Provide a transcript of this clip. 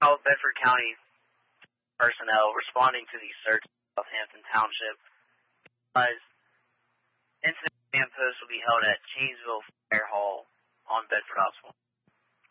All Bedford County personnel responding to the search of Southampton Township. Incident command post will be held at Chainesville Fire Hall on Bedford Oswald.